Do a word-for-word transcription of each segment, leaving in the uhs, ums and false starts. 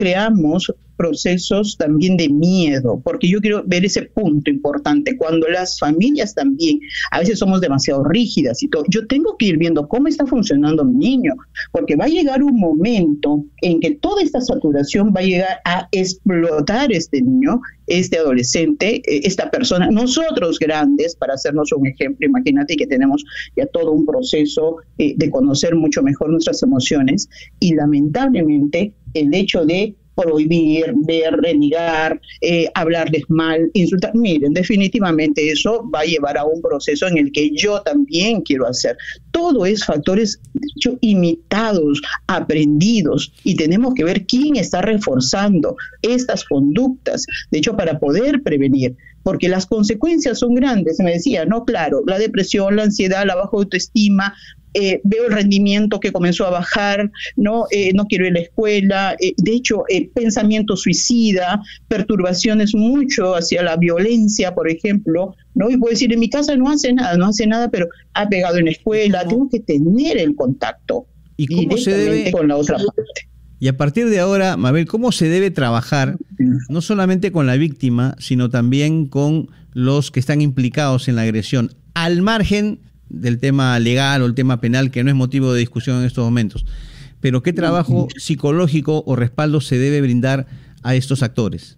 creamos procesos también de miedo, porque yo quiero ver ese punto importante, cuando las familias también, a veces somos demasiado rígidas y todo, yo tengo que ir viendo cómo está funcionando mi niño, porque va a llegar un momento en que toda esta saturación va a llegar a explotar este niño, este adolescente, esta persona, nosotros grandes, para hacernos un ejemplo, imagínate que tenemos ya todo un proceso eh, de conocer mucho mejor nuestras emociones, y lamentablemente el hecho de prohibir, ver, renegar, eh, hablarles mal, insultar. Miren, definitivamente eso va a llevar a un proceso en el que yo también quiero hacer. Todo es factores dicho, imitados, aprendidos, y tenemos que ver quién está reforzando estas conductas, de hecho, para poder prevenir. Porque las consecuencias son grandes, me decía, no, claro, la depresión, la ansiedad, la baja autoestima, eh, veo el rendimiento que comenzó a bajar, no, eh, no quiero ir a la escuela, eh, de hecho, eh, pensamiento suicida, perturbaciones mucho hacia la violencia, por ejemplo, ¿no? Y puedo decir, en mi casa no hace nada, no hace nada, pero ha pegado en la escuela, tengo que tener el contacto. ¿Y cómo se debe con la otra parte? Y a partir de ahora, Mabel, ¿cómo se debe trabajar no solamente con la víctima, sino también con los que están implicados en la agresión, al margen del tema legal o el tema penal, que no es motivo de discusión en estos momentos? Pero ¿qué trabajo psicológico o respaldo se debe brindar a estos actores?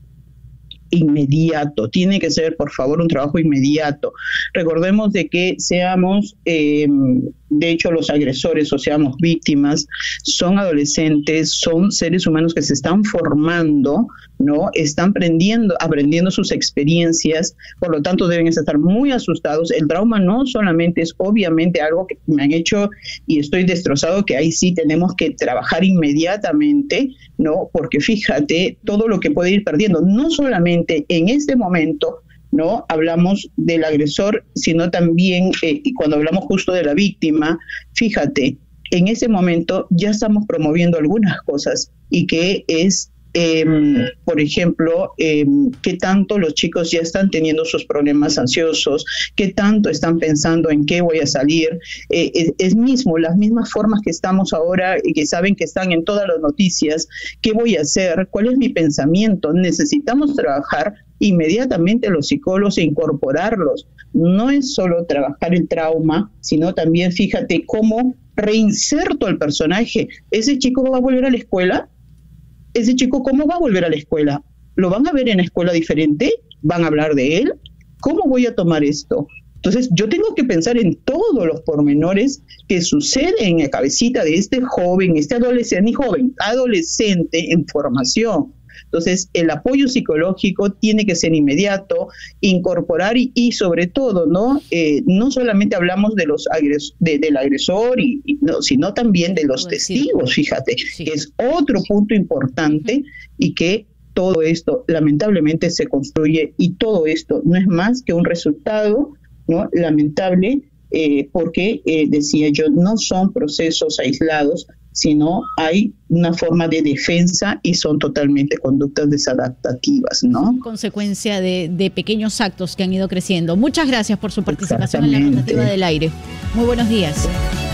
Inmediato, tiene que ser, por favor, un trabajo inmediato. Recordemos de que seamos, eh, de hecho, los agresores o seamos víctimas, son adolescentes, son seres humanos que se están formando, ¿no? Están aprendiendo, aprendiendo sus experiencias, por lo tanto deben estar muy asustados. El trauma no solamente es obviamente algo que me han hecho y estoy destrozado, que ahí sí tenemos que trabajar inmediatamente, ¿no? Porque fíjate todo lo que puede ir perdiendo, no solamente en este momento, ¿no? Hablamos del agresor, sino también, eh, y cuando hablamos justo de la víctima, fíjate, en ese momento ya estamos promoviendo algunas cosas, y que es, eh, por ejemplo, eh, qué tanto los chicos ya están teniendo sus problemas ansiosos, qué tanto están pensando en qué voy a salir, eh, es, es mismo, las mismas formas que estamos ahora y que saben que están en todas las noticias, qué voy a hacer, cuál es mi pensamiento. Necesitamos trabajar inmediatamente los psicólogos e incorporarlos. No es solo trabajar el trauma, sino también, fíjate, cómo reinserto al personaje. ¿Ese chico va a volver a la escuela? ¿Ese chico cómo va a volver a la escuela? ¿Lo van a ver en la escuela diferente? ¿Van a hablar de él? ¿Cómo voy a tomar esto? Entonces, yo tengo que pensar en todos los pormenores que suceden en la cabecita de este joven, este adolescente, ni joven, adolescente en formación. Entonces, el apoyo psicológico tiene que ser inmediato, incorporar y, y sobre todo, ¿no? Eh, no solamente hablamos de los agres de, del agresor, y, y no, sino también de los testigos, fíjate, sí. que es otro punto importante, y que todo esto lamentablemente se construye, y todo esto no es más que un resultado, ¿no? lamentable, eh, porque, eh, decía yo, no son procesos aislados, sino hay una forma de defensa y son totalmente conductas desadaptativas, ¿no? Consecuencia de, de pequeños actos que han ido creciendo. Muchas gracias por su participación en la Rotativa del Aire. Muy buenos días.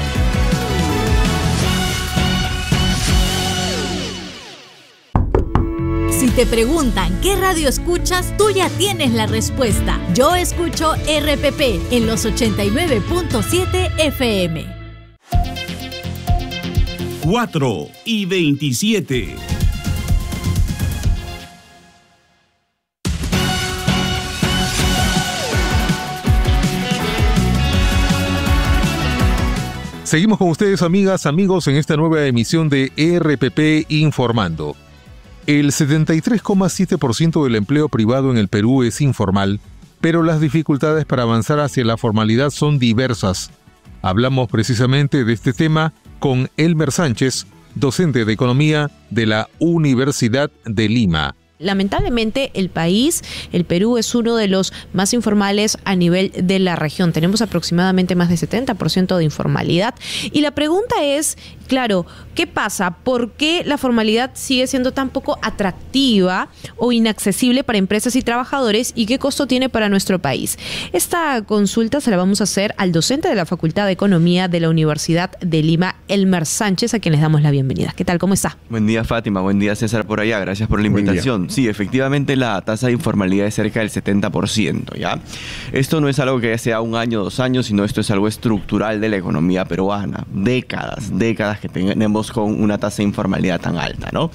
Si te preguntan qué radio escuchas, tú ya tienes la respuesta. Yo escucho R P P en los ochenta y nueve punto siete F M. cuatro y veintisiete. Seguimos con ustedes, amigas, amigos, en esta nueva emisión de R P P Informando. El setenta y tres coma siete por ciento del empleo privado en el Perú es informal, pero las dificultades para avanzar hacia la formalidad son diversas. Hablamos precisamente de este tema con Elmer Sánchez, docente de Economía de la Universidad de Lima. Lamentablemente el país, el Perú, es uno de los más informales a nivel de la región. Tenemos aproximadamente más de setenta por ciento de informalidad. Y la pregunta es, claro, ¿qué pasa? ¿Por qué la formalidad sigue siendo tan poco atractiva o inaccesible para empresas y trabajadores? ¿Y qué costo tiene para nuestro país? Esta consulta se la vamos a hacer al docente de la Facultad de Economía de la Universidad de Lima, Elmer Sánchez, a quien les damos la bienvenida. ¿Qué tal? ¿Cómo está? Buen día, Fátima. Buen día, César, por allá. Gracias por la invitación. Sí, efectivamente la tasa de informalidad es cerca del setenta por ciento, ¿ya? Esto no es algo que sea un año, dos años, sino esto es algo estructural de la economía peruana. Décadas, décadas que tenemos con una tasa de informalidad tan alta, ¿no?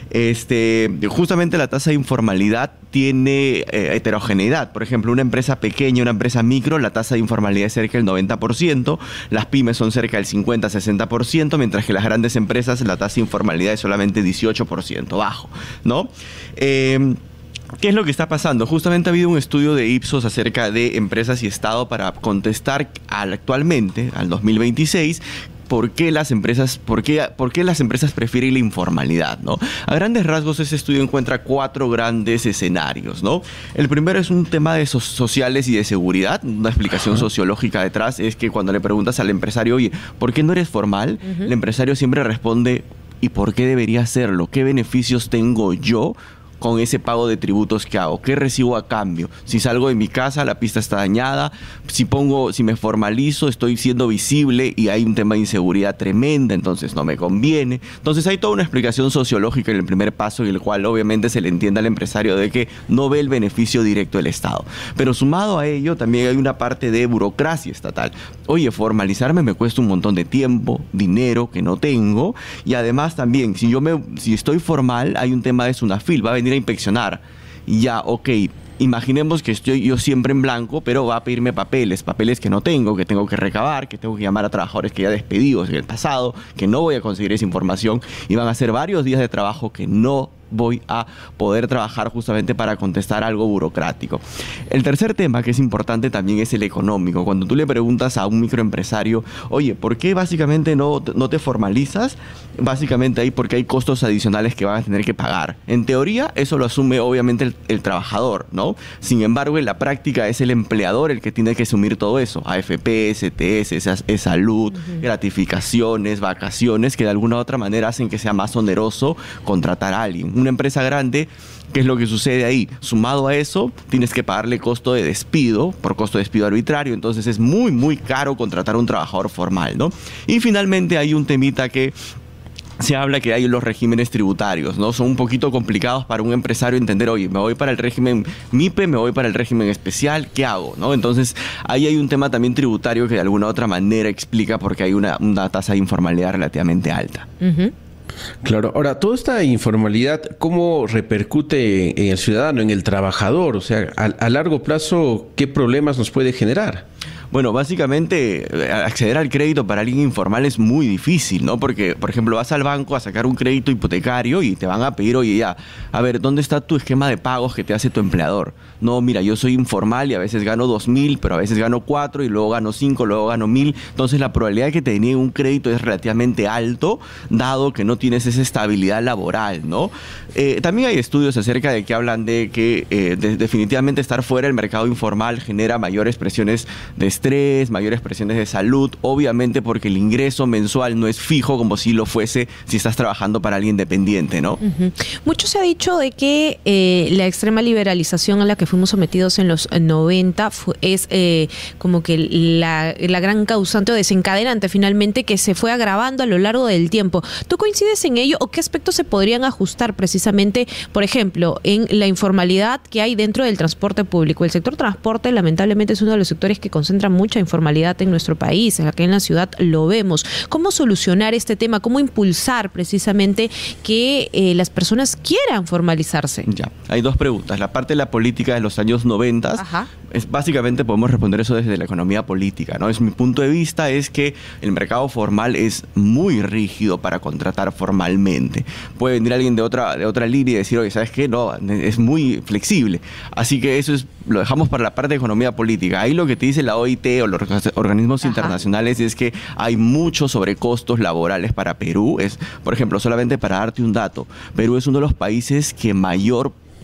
Este, justamente la tasa de informalidad tiene eh, heterogeneidad. Por ejemplo, una empresa pequeña, una empresa micro, la tasa de informalidad es cerca del noventa por ciento, las pymes son cerca del cincuenta a sesenta por ciento, mientras que las grandes empresas la tasa de informalidad es solamente dieciocho por ciento, bajo, ¿no? Eh, ¿Qué es lo que está pasando? Justamente ha habido un estudio de Ipsos acerca de empresas y Estado para contestar al, actualmente, al dos mil veintiséis, ¿Por qué las empresas, por qué, por qué las empresas prefieren la informalidad, ¿no? A grandes rasgos, ese estudio encuentra cuatro grandes escenarios, ¿no? El primero es un tema de so- sociales y de seguridad. Una explicación Ajá. sociológica detrás es que cuando le preguntas al empresario, oye, ¿por qué no eres formal? Uh-huh. El empresario siempre responde, ¿y por qué debería hacerlo? ¿Qué beneficios tengo yo con ese pago de tributos que hago? ¿Qué recibo a cambio? Si salgo de mi casa, la pista está dañada. Si pongo, si me formalizo, estoy siendo visible y hay un tema de inseguridad tremenda, entonces no me conviene. Entonces hay toda una explicación sociológica en el primer paso, en el cual obviamente se le entiende al empresario de que no ve el beneficio directo del Estado. Pero sumado a ello, también hay una parte de burocracia estatal. Oye, formalizarme me cuesta un montón de tiempo, dinero que no tengo, y además también, si yo me, si estoy formal, hay un tema de SUNAFIL, va a venir a inspeccionar. Ya, ok, imaginemos que estoy yo siempre en blanco, pero va a pedirme papeles, papeles que no tengo, que tengo que recabar, que tengo que llamar a trabajadores que ya despedidos en el pasado, que no voy a conseguir esa información, y van a ser varios días de trabajo que no voy a poder trabajar justamente para contestar algo burocrático. El tercer tema que es importante también es el económico. Cuando tú le preguntas a un microempresario, oye, ¿por qué básicamente no, no te formalizas? Básicamente ahí porque hay costos adicionales que van a tener que pagar. En teoría, eso lo asume obviamente el, el trabajador, ¿no? Sin embargo, en la práctica es el empleador el que tiene que asumir todo eso. A F P, S T S, es, es salud, uh-huh. gratificaciones, vacaciones, que de alguna u otra manera hacen que sea más oneroso contratar a alguien. Una empresa grande, ¿qué es lo que sucede ahí? Sumado a eso, tienes que pagarle costo de despido, por costo de despido arbitrario, entonces es muy, muy caro contratar a un trabajador formal, ¿no? Y finalmente hay un temita que se habla que hay los regímenes tributarios, ¿no? Son un poquito complicados para un empresario entender, oye, me voy para el régimen MIPE, me voy para el régimen especial, ¿qué hago? ¿No? Entonces, ahí hay un tema también tributario que de alguna u otra manera explica por qué hay una, una tasa de informalidad relativamente alta. Uh-huh. Claro. Ahora, toda esta informalidad, ¿cómo repercute en el ciudadano, en el trabajador? O sea, a, a largo plazo, ¿qué problemas nos puede generar? Bueno, básicamente acceder al crédito para alguien informal es muy difícil, ¿no? Porque, por ejemplo, vas al banco a sacar un crédito hipotecario y te van a pedir, oye, ya, a ver, ¿dónde está tu esquema de pagos que te hace tu empleador? No, mira, yo soy informal y a veces gano dos mil, pero a veces gano cuatro y luego gano cinco, luego gano mil. Entonces la probabilidad de que te denieguen un crédito es relativamente alto, dado que no tienes esa estabilidad laboral, ¿no? Eh, también hay estudios acerca de que hablan de que eh, de, definitivamente estar fuera del mercado informal genera mayores presiones de estrés, mayores presiones de salud, obviamente porque el ingreso mensual no es fijo como si lo fuese si estás trabajando para alguien dependiente, ¿no? Uh-huh. Mucho se ha dicho de que eh, la extrema liberalización a la que fuimos sometidos en los noventa fue, es eh, como que la, la gran causante o desencadenante finalmente que se fue agravando a lo largo del tiempo. ¿Tú coincides en ello o qué aspectos se podrían ajustar precisamente, por ejemplo, en la informalidad que hay dentro del transporte público? El sector transporte lamentablemente es uno de los sectores que concentra mucha informalidad en nuestro país, aquí en la ciudad lo vemos. ¿Cómo solucionar este tema? ¿Cómo impulsar precisamente que eh, las personas quieran formalizarse? Ya, hay dos preguntas. La parte de la política de los años noventa, es básicamente podemos responder eso desde la economía política, ¿no? Es mi punto de vista es que el mercado formal es muy rígido para contratar formalmente. Puede venir alguien de otra de otra línea y decir, oye, ¿sabes qué? No, es muy flexible. Así que eso es lo dejamos para la parte de economía política. Ahí lo que te dice la O I T o los organismos Ajá. internacionales es que hay muchos sobrecostos laborales para Perú. Es, por ejemplo, solamente para darte un dato, Perú es uno de los países que mayor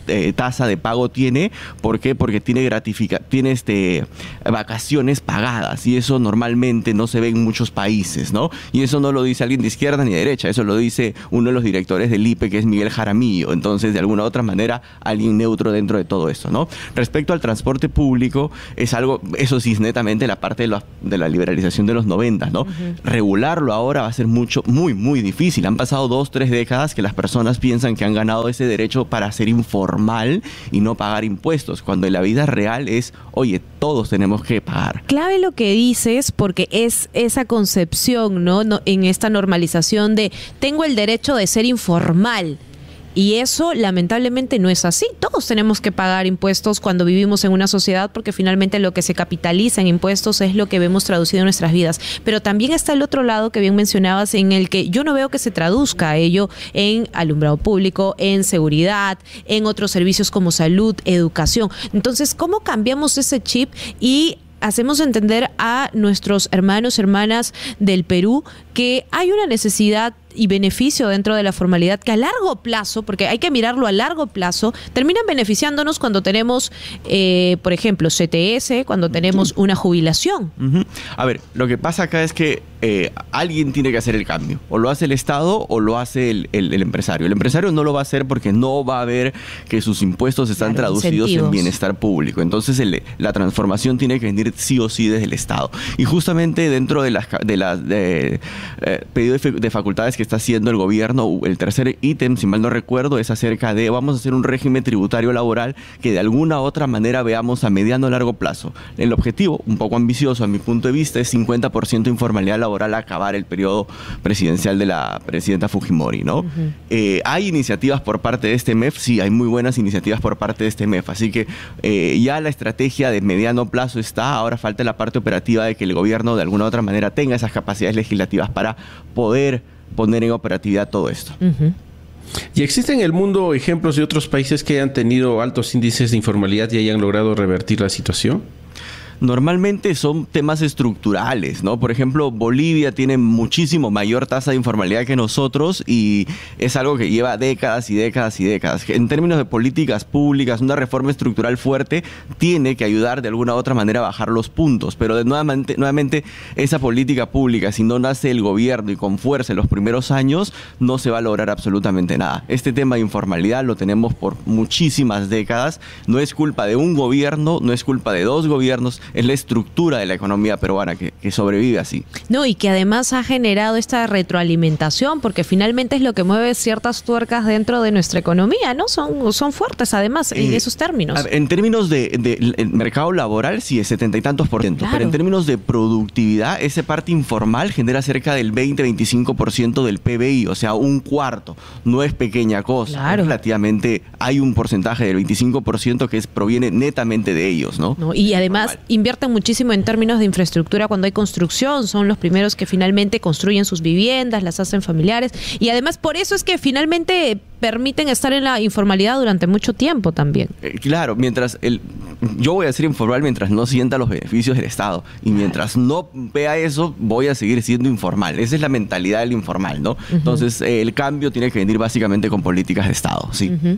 eh, tasa de pago tiene. ¿Por qué? Porque tiene gratifica tiene este, vacaciones pagadas, y eso normalmente no se ve en muchos países, ¿no? Y eso no lo dice alguien de izquierda ni de derecha, eso lo dice uno de los directores del I P E, que es Miguel Jaramillo. Entonces, de alguna u otra manera, alguien neutro dentro de todo esto, ¿no? Respecto al transporte público, es algo, eso sí es netamente la parte de la, de la liberalización de los noventa, ¿no? Uh-huh. Regularlo ahora va a ser mucho, muy, muy difícil. Han pasado dos, tres décadas que las personas piensan que han ganado ese derecho para ser informal y no pagar impuestos, cuando en la vida real es, oye, todos tenemos que pagar. Clave lo que dices, porque es esa concepción, ¿no? no en esta normalización de tengo el derecho de ser informal. Y eso lamentablemente no es así. Todos tenemos que pagar impuestos cuando vivimos en una sociedad, porque finalmente lo que se capitaliza en impuestos es lo que vemos traducido en nuestras vidas. Pero también está el otro lado que bien mencionabas, en el que yo no veo que se traduzca ello en alumbrado público, en seguridad, en otros servicios como salud, educación. Entonces, ¿cómo cambiamos ese chip y hacemos entender a nuestros hermanos, hermanas del Perú que hay una necesidad y beneficio dentro de la formalidad que a largo plazo, porque hay que mirarlo a largo plazo, terminan beneficiándonos cuando tenemos, eh, por ejemplo, C T S, cuando tenemos una jubilación? Uh-huh. A ver, lo que pasa acá es que eh, alguien tiene que hacer el cambio. O lo hace el Estado o lo hace el, el, el empresario. El empresario no lo va a hacer porque no va a ver que sus impuestos están claro, traducidos incentivos. En bienestar público. Entonces el, la transformación tiene que venir sí o sí desde el Estado. Y justamente dentro de las de las de, eh, pedido de, de facultades que está haciendo el gobierno, el tercer ítem, si mal no recuerdo, es acerca de vamos a hacer un régimen tributario laboral que de alguna u otra manera veamos a mediano o largo plazo. El objetivo, un poco ambicioso a mi punto de vista, es cincuenta por ciento de informalidad laboral a acabar el periodo presidencial de la presidenta Fujimori, ¿no? Uh-huh. eh, ¿Hay iniciativas por parte de este M E F? Sí, hay muy buenas iniciativas por parte de este M E F, así que eh, ya la estrategia de mediano plazo está, ahora falta la parte operativa de que el gobierno de alguna u otra manera tenga esas capacidades legislativas para poder poner en operatividad todo esto. Uh-huh. ¿Y existen en el mundo ejemplos de otros países que hayan tenido altos índices de informalidad y hayan logrado revertir la situación? Normalmente son temas estructurales, ¿no? Por ejemplo, Bolivia tiene muchísimo mayor tasa de informalidad que nosotros y es algo que lleva décadas y décadas y décadas. En términos de políticas públicas, una reforma estructural fuerte tiene que ayudar de alguna u otra manera a bajar los puntos, pero de nuevamente, nuevamente esa política pública, si no nace el gobierno y con fuerza en los primeros años, no se va a lograr absolutamente nada. Este tema de informalidad lo tenemos por muchísimas décadas, no es culpa de un gobierno, no es culpa de dos gobiernos, es la estructura de la economía peruana que, que sobrevive así. No, y que además ha generado esta retroalimentación, porque finalmente es lo que mueve ciertas tuercas dentro de nuestra economía, ¿no? Son, son fuertes además eh, en esos términos. En términos de, de, de mercado laboral, sí, es setenta y tantos por ciento, claro. Pero en términos de productividad, esa parte informal genera cerca del veinte a veinticinco por ciento del P B I, o sea, un cuarto. No es pequeña cosa. Claro. Relativamente hay un porcentaje del veinticinco por ciento que es, proviene netamente de ellos, ¿no? no y además Normal. invierten muchísimo en términos de infraestructura cuando hay construcción, son los primeros que finalmente construyen sus viviendas, las hacen familiares, y además por eso es que finalmente permiten estar en la informalidad durante mucho tiempo también. Eh, claro, mientras el, yo voy a ser informal mientras no sienta los beneficios del Estado, y mientras no vea eso, voy a seguir siendo informal. Esa es la mentalidad del informal, ¿no? Uh-huh. Entonces, eh, el cambio tiene que venir básicamente con políticas de Estado, sí. Uh-huh.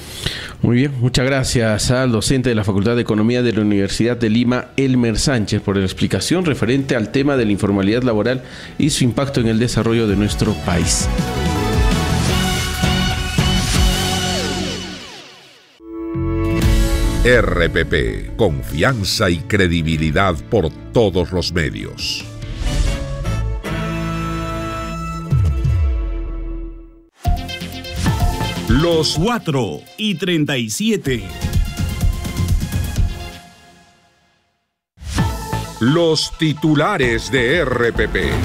Muy bien, muchas gracias al docente de la Facultad de Economía de la Universidad de Lima, Elmer Sánchez, por la explicación referente al tema de la informalidad laboral y su impacto en el desarrollo de nuestro país. R P P, confianza y credibilidad por todos los medios. Los cuatro y treinta y siete. Los titulares de R P P.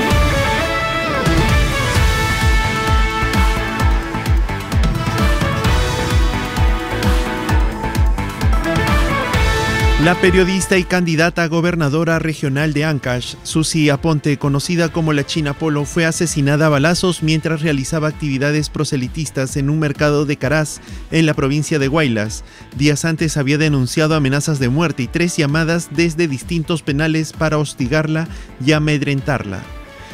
La periodista y candidata a gobernadora regional de Ancash, Susi Aponte, conocida como la China Polo, fue asesinada a balazos mientras realizaba actividades proselitistas en un mercado de Caraz, en la provincia de Huaylas. Días antes había denunciado amenazas de muerte y tres llamadas desde distintos penales para hostigarla y amedrentarla.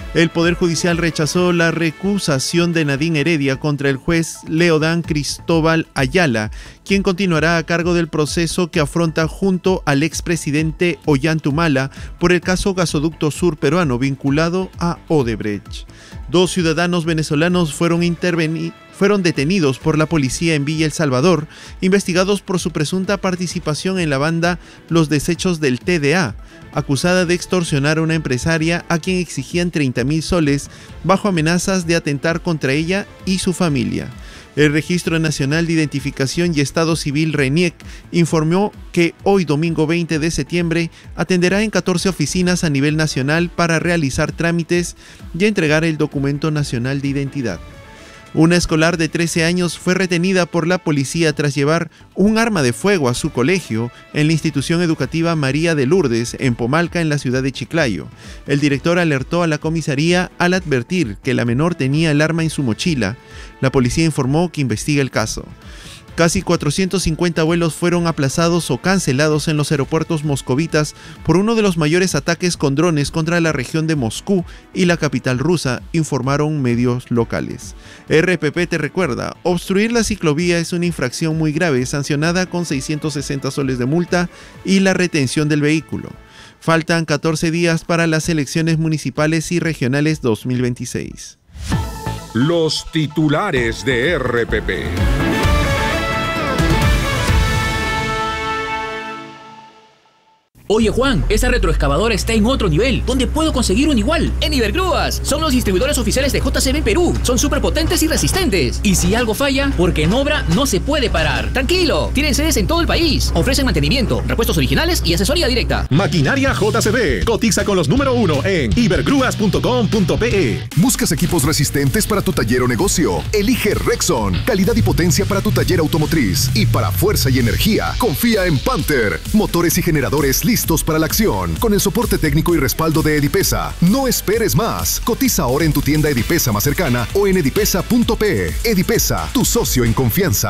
El Poder Judicial rechazó la recusación de Nadine Heredia contra el juez Leodán Cristóbal Ayala, quien continuará a cargo del proceso que afronta junto al expresidente Ollantumala por el caso Gasoducto Sur peruano vinculado a Odebrecht. Dos ciudadanos venezolanos fueron intervenidos fueron detenidos por la policía en Villa El Salvador, investigados por su presunta participación en la banda Los Desechos del T D A, acusada de extorsionar a una empresaria a quien exigían treinta mil soles bajo amenazas de atentar contra ella y su familia. El Registro Nacional de Identificación y Estado Civil RENIEC informó que hoy domingo veinte de septiembre atenderá en catorce oficinas a nivel nacional para realizar trámites y entregar el documento nacional de identidad. Una escolar de trece años fue retenida por la policía tras llevar un arma de fuego a su colegio en la institución educativa María de Lourdes, en Pomalca, en la ciudad de Chiclayo. El director alertó a la comisaría al advertir que la menor tenía el arma en su mochila. La policía informó que investiga el caso. Casi cuatrocientos cincuenta vuelos fueron aplazados o cancelados en los aeropuertos moscovitas por uno de los mayores ataques con drones contra la región de Moscú y la capital rusa, informaron medios locales. R P P te recuerda, obstruir la ciclovía es una infracción muy grave, sancionada con seiscientos sesenta soles de multa y la retención del vehículo. Faltan catorce días para las elecciones municipales y regionales dos mil veintiséis. Los titulares de R P P. Oye Juan, esa retroexcavadora está en otro nivel. ¿Dónde puedo conseguir un igual? En Ibergrúas. Son los distribuidores oficiales de J C B Perú. Son súper potentes y resistentes. Y si algo falla, porque en obra no se puede parar. Tranquilo, tienen sedes en todo el país. Ofrecen mantenimiento, repuestos originales y asesoría directa. Maquinaria J C B. Cotiza con los número uno en ibergrúas punto com punto pe. ¿Buscas equipos resistentes para tu taller o negocio? Elige Rexon. Calidad y potencia para tu taller automotriz. Y para fuerza y energía, confía en Panther. Motores y generadores listos para la acción, con el soporte técnico y respaldo de Edipesa. No esperes más. Cotiza ahora en tu tienda Edipesa más cercana o en edipesa punto pe. Edipesa, tu socio en confianza.